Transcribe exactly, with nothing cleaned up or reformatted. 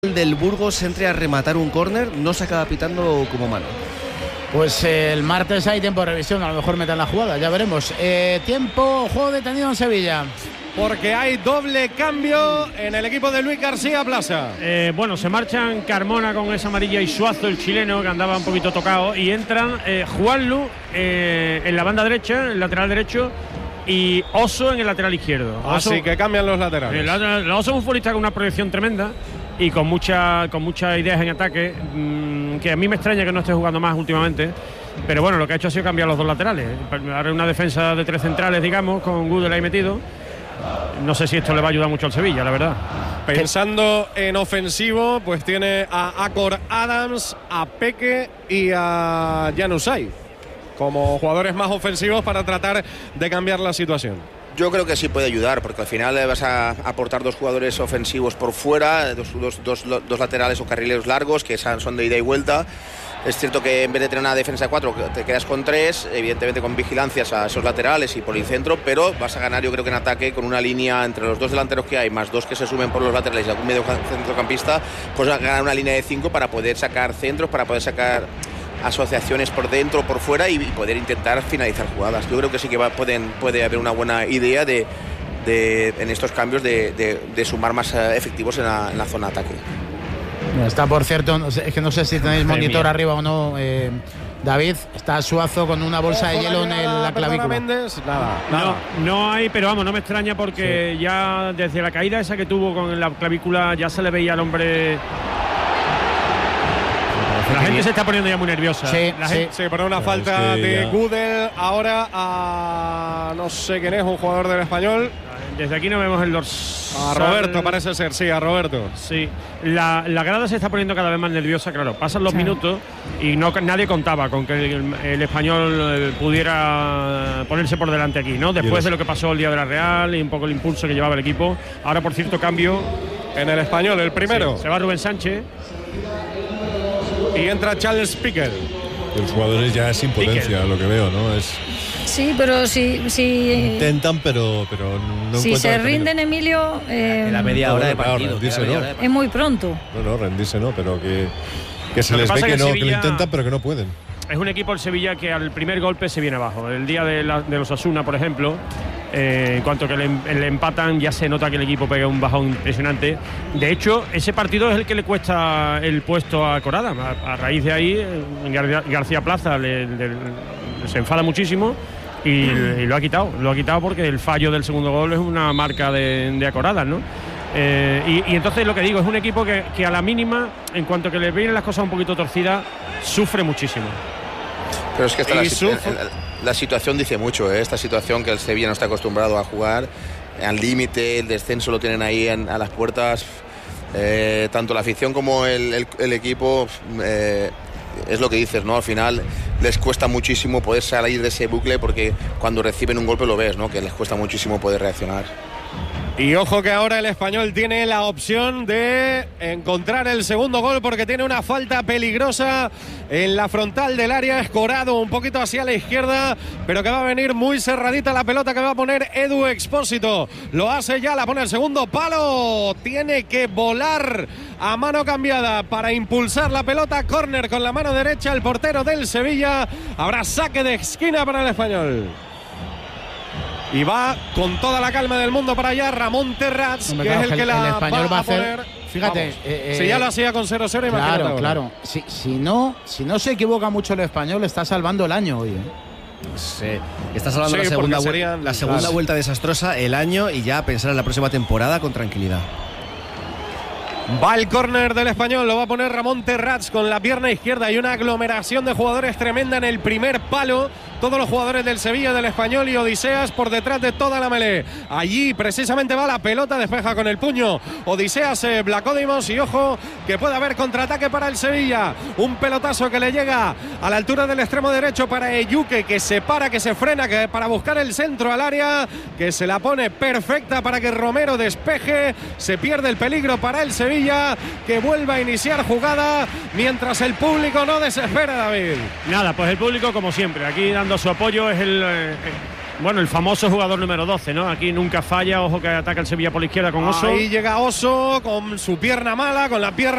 del Burgos entre a rematar un córner, no se acaba pitando como mano. Pues eh, el martes hay tiempo de revisión, a lo mejor metan la jugada, ya veremos. Eh, tiempo, juego detenido en Sevilla. Porque hay doble cambio en el equipo de Luis García Plaza. Eh, bueno, se marchan Carmona con esa amarilla y Suazo, el chileno, que andaba un poquito tocado, y entran eh, Juanlu eh, en la banda derecha, el lateral derecho, y Oso en el lateral izquierdo. Oso, Así que cambian los laterales. El, el Oso es un futbolista con una proyección tremenda y con, mucha, con muchas ideas en ataque, mmm, que a mí me extraña que no esté jugando más últimamente. Pero bueno, lo que ha hecho ha sido cambiar los dos laterales. Ahora una defensa de tres centrales, digamos, con Gudel ahí metido. No sé si esto le va a ayudar mucho al Sevilla, la verdad. Pensando en ofensivo, pues tiene a Acor Adams, a Peque y a Januzaj como jugadores más ofensivos para tratar de cambiar la situación. Yo creo que sí puede ayudar, porque al final vas a aportar dos jugadores ofensivos por fuera, dos, dos, dos, dos laterales o carrileros largos que son de ida y vuelta. Es cierto que en vez de tener una defensa de cuatro, te quedas con tres, evidentemente con vigilancias a esos laterales y por el centro, pero vas a ganar, yo creo que en ataque, con una línea entre los dos delanteros que hay, más dos que se sumen por los laterales y algún medio centrocampista, pues a ganar una línea de cinco para poder sacar centros, para poder sacar asociaciones por dentro o por fuera y poder intentar finalizar jugadas. Yo creo que sí que va, pueden, puede haber una buena idea de, de en estos cambios de, de, de sumar más efectivos en la, en la zona de ataque. Está, por cierto, no sé, es que no sé si tenéis monitor arriba o no, eh, David, está Suazo con una bolsa Ojo de hielo en el, la clavícula. Méndez, nada, nada. No, no hay, pero vamos, no me extraña porque sí. Ya desde la caída esa que tuvo con la clavícula ya se le veía al hombre. La gente bien. Se está poniendo ya muy nerviosa. Sí, la sí. gente, sí, por una claro, falta es de ya. Gudel ahora a no sé quién es, un jugador del Español. Desde aquí no vemos el dorsal. A Roberto parece ser, sí, a Roberto. Sí, la, la grada se está poniendo cada vez más nerviosa, claro. Pasan los sí. minutos y no nadie contaba con que el, el Español pudiera ponerse por delante aquí, ¿no? Después de lo que pasó el día de la Real y un poco el impulso que llevaba el equipo. Ahora, por cierto, cambio en el Español, el primero. Sí, se va Rubén Sánchez. Y entra Charles Piquel. Los jugadores ya es impotencia, Piquel. Lo que veo, ¿no? Es Sí, pero si, si intentan, pero, pero no si se rinden, Emilio, eh, en la media hora de partido, rendirse, no. es muy pronto. No, no, rendirse no, pero que, que se lo les que ve que, que no, Sevilla, que lo intentan, pero que no pueden. Es un equipo el Sevilla que al primer golpe se viene abajo. El día de, la, de los Osasuna, por ejemplo, eh, en cuanto que le, le empatan, ya se nota que el equipo pega un bajón impresionante. De hecho, ese partido es el que le cuesta el puesto a Corada. A, a raíz de ahí, Gar, García Plaza le, le, le, se enfada muchísimo. Y, y lo ha quitado, lo ha quitado porque el fallo del segundo gol es una marca de, de Acoradas, ¿no? Eh, y, y entonces lo que digo, es un equipo que, que a la mínima, en cuanto que le vienen las cosas un poquito torcidas, sufre muchísimo. Pero es que esta la, la, la situación dice mucho, ¿eh? Esta situación que el Sevilla no está acostumbrado a jugar, al límite, el descenso lo tienen ahí en, a las puertas, eh, tanto la afición como el, el, el equipo... Eh, es lo que dices, ¿no? Al final les cuesta muchísimo poder salir de ese bucle porque cuando reciben un golpe lo ves, ¿no? Que les cuesta muchísimo poder reaccionar. Y ojo que ahora el Español tiene la opción de encontrar el segundo gol porque tiene una falta peligrosa en la frontal del área, escorado un poquito hacia la izquierda, pero que va a venir muy cerradita la pelota que va a poner Edu Expósito. Lo hace ya, la pone el segundo palo, tiene que volar a mano cambiada para impulsar la pelota, córner con la mano derecha el portero del Sevilla. Habrá saque de esquina para el Español. Y va con toda la calma del mundo para allá Ramón Terrats, Hombre, que claro, es el que, el, la el español va, va a hacer, poner. Fíjate, eh, si ya lo hacía con cero cero, claro, imagínate. Claro, si, si, no, si no se equivoca mucho el Español, está salvando el año hoy, ¿eh? Sí, está salvando sí, la segunda, serían, la segunda claro. vuelta desastrosa, el año, y ya pensar en la próxima temporada con tranquilidad. Va el córner del Español, lo va a poner Ramón Terrats con la pierna izquierda y una aglomeración de jugadores tremenda en el primer palo. Todos los jugadores del Sevilla, del Español y Odiseas por detrás de toda la melee. Allí precisamente va la pelota, despeja con el puño Odiseas eh, Blacódimos y ojo que puede haber contraataque para el Sevilla. Un pelotazo que le llega a la altura del extremo derecho para Eyuque, que se para, que se frena, que para buscar el centro al área, que se la pone perfecta para que Romero despeje. Se pierde el peligro para el Sevilla, que vuelva a iniciar jugada mientras el público no desespera, David. Nada, pues el público como siempre, aquí dando su apoyo, es el, eh, bueno, el famoso jugador número doce, ¿no? Aquí nunca falla, ojo que ataca el Sevilla por la izquierda con Oso. Ahí llega Oso con su pierna mala, con la pierna